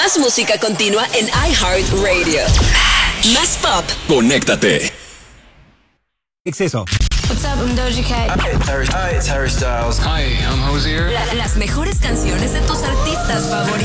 Más música continua en iHeartRadio. Más pop. Conéctate. Exceso. What's up, I'm Doja Cat. Hi, it's Harry Styles. Hi, I'm Hozier. Las mejores canciones de tus artistas favoritos.